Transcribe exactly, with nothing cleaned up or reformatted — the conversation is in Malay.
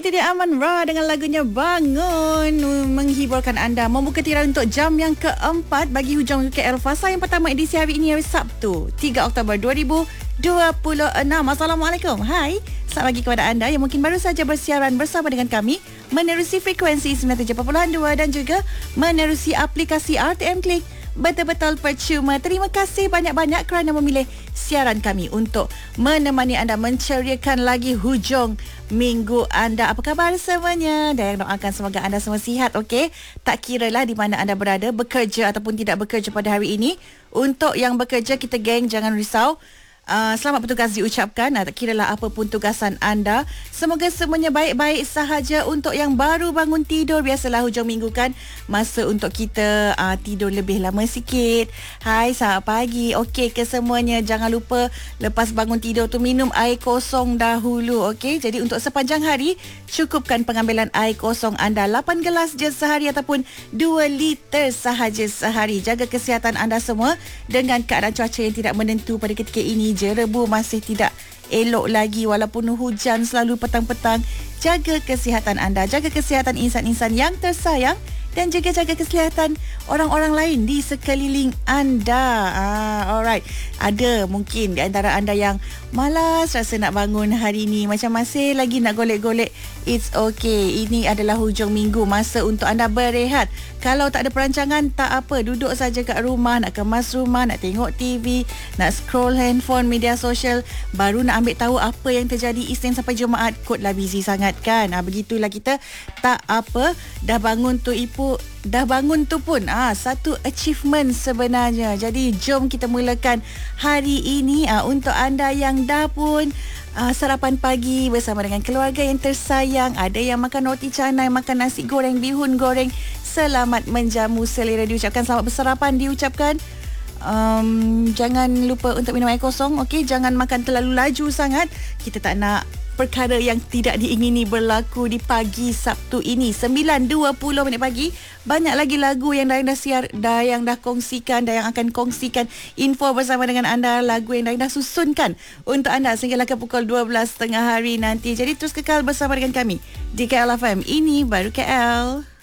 Itu dia Aman Ra dengan lagunya Bangun, menghiburkan anda, membuka tirai untuk jam yang keempat bagi hujung K L Fasa yang pertama edisi hari ini, hari Sabtu tiga Oktober dua ribu dua puluh enam. Assalamualaikum. Hai, selamat pagi kepada anda yang mungkin baru saja bersiaran bersama dengan kami menerusi frekuensi sembilan puluh tujuh perpuluhan dua dan juga menerusi aplikasi R T M Klik. Betul-betul percuma. Terima kasih banyak-banyak kerana memilih siaran kami untuk menemani anda menceriakan lagi hujung minggu anda. Apa khabar semuanya? Dan doakan semoga anda semua sihat, okey? Tak kiralah di mana anda berada, bekerja ataupun tidak bekerja pada hari ini. Untuk yang bekerja, kita geng, jangan risau. Uh, selamat bertugas diucapkan. Uh, tak kiralah apa pun tugasan anda. Semoga semuanya baik-baik sahaja. Untuk yang baru bangun tidur, biasalah hujung minggu kan masa untuk kita uh, tidur lebih lama sikit. Hai, selamat pagi. Okey ke semuanya? Jangan lupa lepas bangun tidur tu minum air kosong dahulu. Okey, jadi untuk sepanjang hari cukupkan pengambilan air kosong anda lapan gelas je sehari ataupun dua liter sahaja sehari. Jaga kesihatan anda semua dengan keadaan cuaca yang tidak menentu pada ketika ini. Jerebu masih tidak elok lagi walaupun hujan selalu petang-petang. Jaga kesihatan anda, jaga kesihatan insan-insan yang tersayang dan juga jaga kesihatan orang-orang lain di sekeliling anda. Ah, alright. Ada mungkin di antara anda yang malas rasa nak bangun hari ini, macam masih lagi nak golek-golek. It's okay. Ini adalah hujung minggu, masa untuk anda berehat. Kalau tak ada perancangan, tak apa. Duduk saja kat rumah, nak kemas rumah, nak tengok T V, nak scroll handphone, media sosial, baru nak ambil tahu apa yang terjadi Isnin sampai Jumaat. Kotlah busy sangat kan. Ah, begitulah kita. Tak apa. Dah bangun tu ibu, dah bangun tu pun ah satu achievement sebenarnya. Jadi jom kita mulakan hari ini ah, untuk anda yang dah pun ah, sarapan pagi bersama dengan keluarga yang tersayang. Ada yang makan roti canai, makan nasi goreng, bihun goreng. Selamat menjamu selera diucapkan. Selamat bersarapan diucapkan. Um, jangan lupa untuk minum air kosong. Okey, jangan makan terlalu laju sangat. Kita tak nak perkara yang tidak diingini berlaku di pagi Sabtu ini. sembilan dua puluh minit pagi. Banyak lagi lagu yang dah, dah siar, dah yang dah kongsikan, dah yang akan kongsikan info bersama dengan anda. Lagu yang dah, dah susunkan untuk anda sehinggalah ke pukul dua belas tengah hari nanti. Jadi terus kekal bersama dengan kami di K L F M. Ini baru K L.